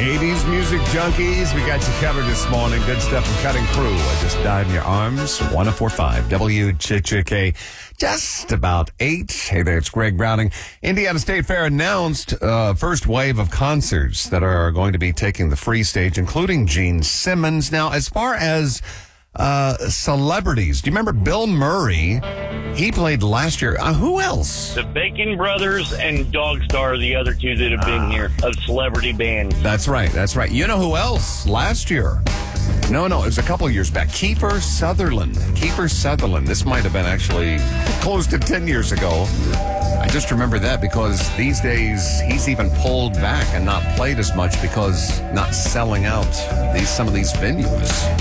80s music junkies, we got you covered this morning. Good stuff from Cutting Crew. I Just Died in Your Arms. 104.5 WCHK. Just about 8. Hey there, it's Greg Browning. Indiana State Fair announced first wave of concerts that are going to be taking the free stage, including Gene Simmons. Now, as far as celebrities, do you remember Bill Murray? He played last year. Who else? The Bacon Brothers and Dog Star are the other two that have been here of celebrity bands. That's right. You know who else last year? No, it was a couple years back. Kiefer Sutherland. This might have been actually close to 10 years ago. I just remember that because these days he's even pulled back and not played as much because not selling out some of these venues.